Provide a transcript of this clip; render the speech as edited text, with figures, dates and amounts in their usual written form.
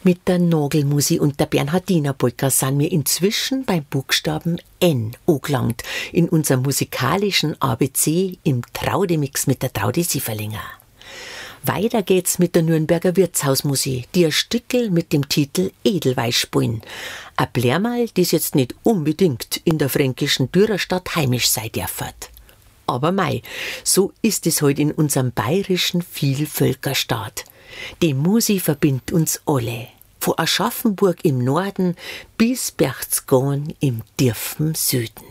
Mit der Nagelmusi und der Bernhardiner Polka sind wir inzwischen beim Buchstaben N angelangt in unserem musikalischen ABC im Traudemix mit der Traudi Sieferlinger. Weiter geht's mit der Nürnberger Wirtshausmusik, die ein Stückel mit dem Titel Edelweiß spielen. Ein Blärmal, das jetzt nicht unbedingt in der fränkischen Dürerstadt heimisch sein darf. Aber mei, so ist es heute in unserem bayerischen Vielvölkerstaat. Die Musik verbindet uns alle, von Aschaffenburg im Norden bis Berchtesgaden im tiefen Süden.